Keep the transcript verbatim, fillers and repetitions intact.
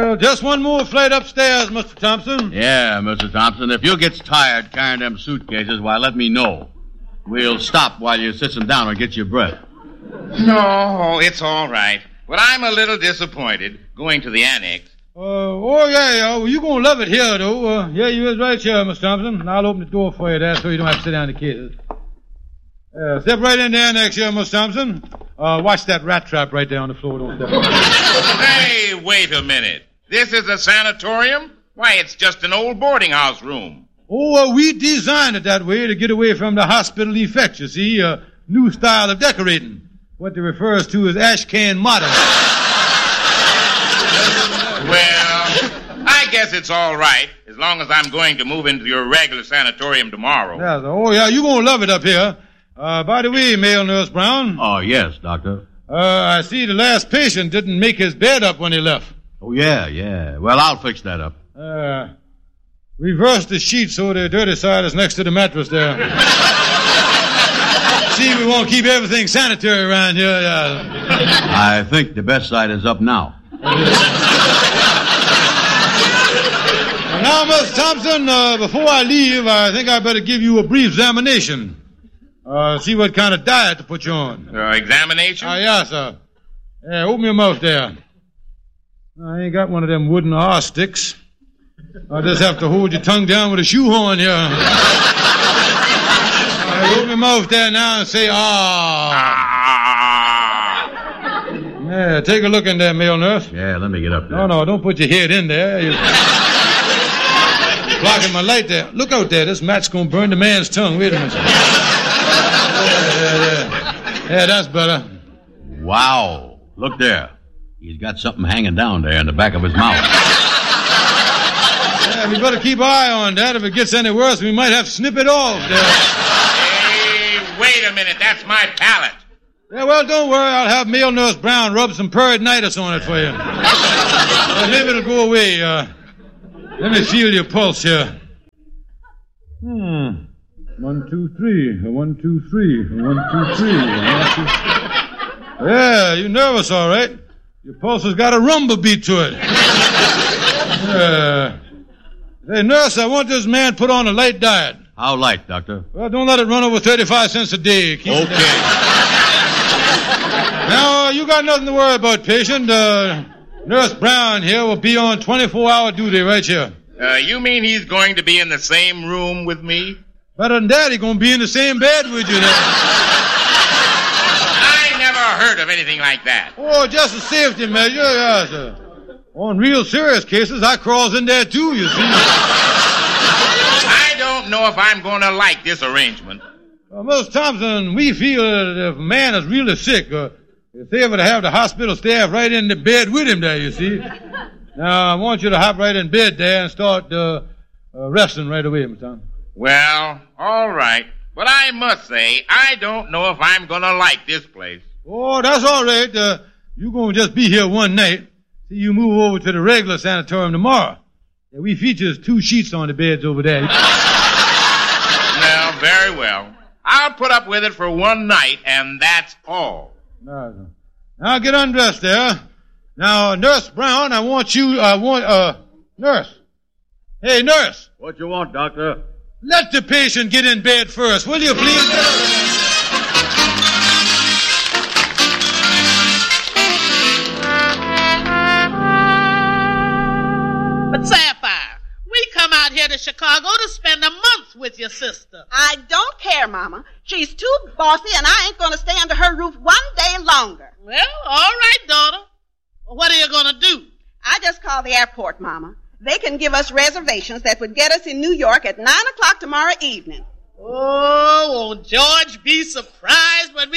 Well, just one more flight upstairs, Mister Thompson. Yeah, Mister Thompson. If you gets tired carrying them suitcases, why, let me know. We'll stop while you sit them down and get your breath. No, it's all right. But I'm a little disappointed going to the annex. Uh, oh, yeah, yeah. Well, you're going to love it here, though. Uh, yeah, you is right here, Mister Thompson. I'll open the door for you there so you don't have to sit down in the cases. Uh, step right in the annex here, Mister Thompson. Uh, watch that rat trap right there on the floor. Don't step on it. Hey, wait a minute. This is a sanatorium? Why, it's just an old boarding house room. Oh, uh, we designed it that way to get away from the hospital effect, you see. A new style of decorating. What they refers to as ashcan modern. Well, I guess it's all right, as long as I'm going to move into your regular sanatorium tomorrow. Yeah, oh, yeah, you're going to love it up here. Uh, by the way, male Nurse Brown. Oh, yes, Doctor. Uh, I see the last patient didn't make his bed up when he left. Oh, yeah, yeah. Well, I'll fix that up. Uh, reverse the sheet so the dirty side is next to the mattress there. See, we won't keep everything sanitary around here. Yeah. I think the best side is up now. Now, Mister Thompson, uh, before I leave, I think I better give you a brief examination. Uh, see what kind of diet to put you on. Uh, examination? Ah, uh, yeah, sir. Yeah, open your mouth there. I ain't got one of them wooden R sticks. I just have to hold your tongue down with a shoehorn here. Right, open your mouth there now and say, ah. ah. Yeah, take a look in there, male nurse. Yeah, let me get up there. No, no, don't put your head in there. You're blocking my light there. Look out there. This match's going to burn the man's tongue. Wait a minute. Yeah, yeah, yeah. Yeah, that's better. Wow. Look there. He's got something hanging down there in the back of his mouth. Yeah, we better keep an eye on that. If it gets any worse, we might have to snip it off there. Hey, wait a minute. That's my palate. Yeah, well, don't worry. I'll have male Nurse Brown rub some peritonitis on it for you. Yeah, maybe it'll go away. Uh, let me feel your pulse here. Hmm. One, two, three. One, two, three. One, two, three. One, two, three. Yeah, you're nervous, all right. Your pulse has got a rumble beat to it. Yeah. Hey, nurse, I want this man put on a light diet. How light, Doctor? Well, don't let it run over thirty-five cents a day. Keep okay. Now, uh, you got nothing to worry about, patient. Uh, Nurse Brown here will be on twenty-four hour duty right here. Uh, you mean he's going to be in the same room with me? Better than that, he's going to be in the same bed with you there. I never heard of anything like that. Oh, just a safety measure, yes, sir. On real serious cases, I crawls in there too, you see. I don't know if I'm going to like this arrangement. Uh, Mister Thompson, we feel that if a man is really sick, uh, if they ever to have the hospital staff right in the bed with him there, you see. Now, I want you to hop right in bed there and start uh, uh, resting right away, Mister Thompson. Well, all right. But I must say, I don't know if I'm going to like this place. Oh, that's all right. Uh, you're going to just be here one night. See, you move over to the regular sanatorium tomorrow. Yeah, we features two sheets on the beds over there. Well, very well. I'll put up with it for one night, and that's all. No, now get undressed there. Now, Nurse Brown, I want you, I want, uh, nurse. Hey, nurse. What you want, Doctor? Let the patient get in bed first, will you, please? But Sapphire, we come out here to Chicago to spend a month with your sister. I don't care, Mama. She's too bossy, and I ain't going to stay under her roof one day longer. Well, all right, daughter. What are you going to do? I just called the airport, Mama. They can give us reservations that would get us in New York at nine o'clock tomorrow evening. Oh, won't George be surprised when we